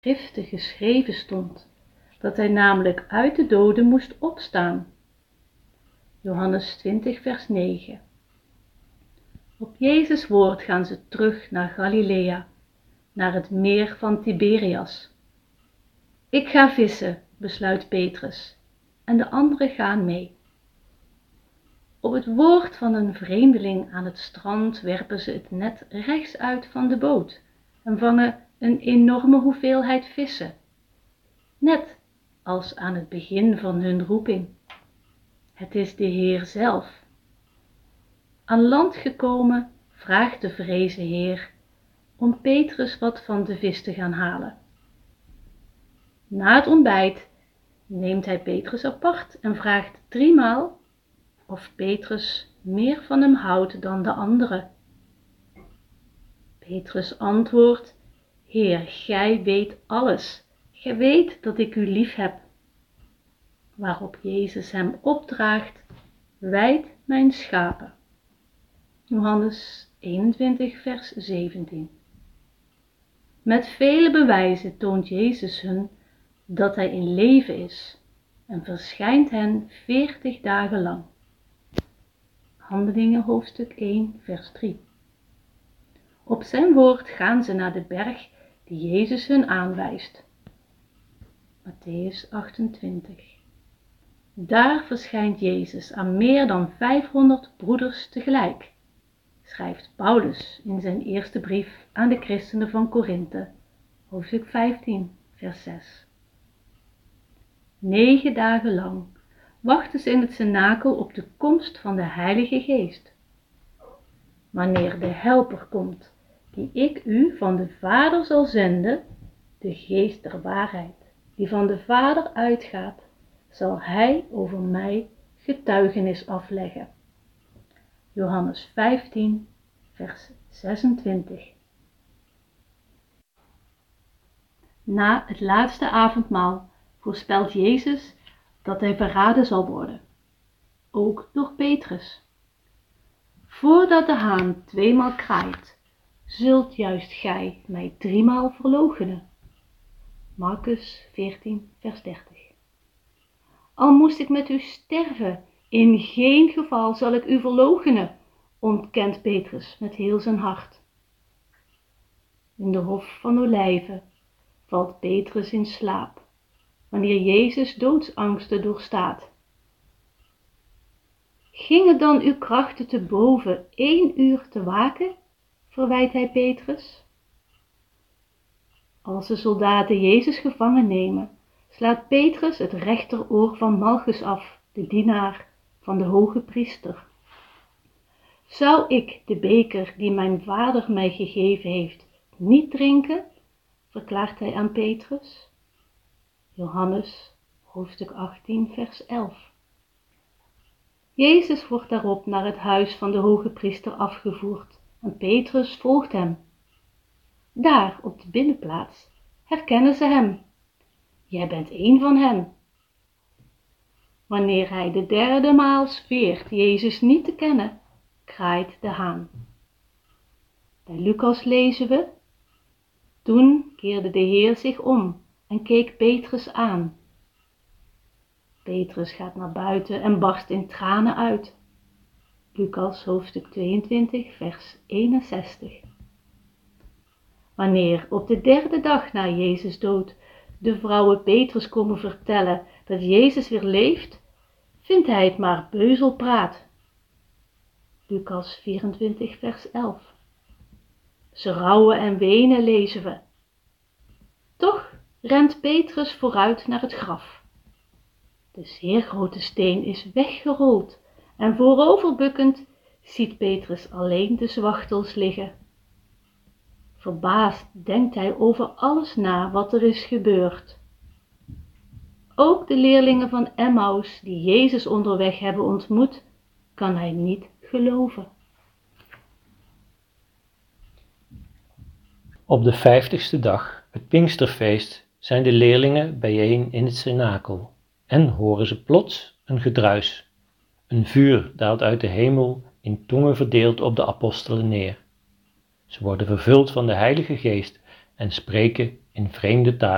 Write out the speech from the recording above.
Schriften geschreven stond, dat hij namelijk uit de doden moest opstaan. Johannes 20 vers 9. Op Jezus' woord gaan ze terug naar Galilea, naar het meer van Tiberias. Ik ga vissen, besluit Petrus, en de anderen gaan mee. Op het woord van een vreemdeling aan het strand werpen ze het net rechts uit van de boot en vangen een enorme hoeveelheid vissen. Net als aan het begin van hun roeping. Het is de Heer zelf. Aan land gekomen vraagt de vrezen Heer om Petrus wat van de vis te gaan halen. Na het ontbijt neemt hij Petrus apart en vraagt 3 maal of Petrus meer van hem houdt dan de anderen. Petrus antwoordt: Heer, gij weet alles. Gij weet dat ik u lief heb. Waarop Jezus hem opdraagt: wijd mijn schapen. Johannes 21 vers 17. Met vele bewijzen toont Jezus hun dat hij in leven is en verschijnt hen 40 dagen lang. Handelingen hoofdstuk 1 vers 3. Op zijn woord gaan ze naar de berg die Jezus hun aanwijst. Mattheüs 28. Daar verschijnt Jezus aan meer dan 500 broeders tegelijk, schrijft Paulus in zijn eerste brief aan de christenen van Korinthe, hoofdstuk 15, vers 6. 9 dagen lang wachten ze in het cenakel op de komst van de Heilige Geest. Wanneer de Helper komt, die ik u van de Vader zal zenden, de Geest der waarheid, die van de Vader uitgaat, zal hij over mij getuigenis afleggen. Johannes 15, vers 26. Na het laatste avondmaal voorspelt Jezus dat hij verraden zal worden, ook door Petrus. Voordat de haan 2 maal kraait, zult juist gij mij 3 maal verloochenen. Marcus 14, vers 30. Al moest ik met u sterven, in geen geval zal ik u verloochenen, ontkent Petrus met heel zijn hart. In de Hof van Olijven valt Petrus in slaap, wanneer Jezus doodsangsten doorstaat. Gingen dan uw krachten te boven 1 uur te waken, verwijt hij Petrus. Als de soldaten Jezus gevangen nemen, slaat Petrus het rechteroor van Malchus af, de dienaar van de hoge priester. Zou ik de beker die mijn vader mij gegeven heeft niet drinken, verklaart hij aan Petrus. Johannes hoofdstuk 18 vers 11. Jezus wordt daarop naar het huis van de hoge priester afgevoerd en Petrus volgt hem. Daar op de binnenplaats herkennen ze hem. Jij bent een van hen. Wanneer hij de 3e maal zweert Jezus niet te kennen, kraait de haan. Bij Lucas lezen we: toen keerde de Heer zich om en keek Petrus aan. Petrus gaat naar buiten en barst in tranen uit. Lucas hoofdstuk 22 vers 61. Wanneer op de 3e dag na Jezus dood de vrouwen Petrus komen vertellen dat Jezus weer leeft, vindt hij het maar beuzelpraat. Lucas 24 vers 11. Ze rouwen en wenen, lezen we. Toch rent Petrus vooruit naar het graf. De zeer grote steen is weggerold en vooroverbukkend ziet Petrus alleen de zwachtels liggen. Verbaasd denkt hij over alles na wat er is gebeurd. Ook de leerlingen van Emmaus die Jezus onderweg hebben ontmoet, kan hij niet geloven. Op de 50ste dag, het Pinksterfeest, zijn de leerlingen bijeen in het cenakel en horen ze plots een gedruis. Een vuur daalt uit de hemel in tongen verdeeld op de apostelen neer. Ze worden vervuld van de Heilige Geest en spreken in vreemde talen.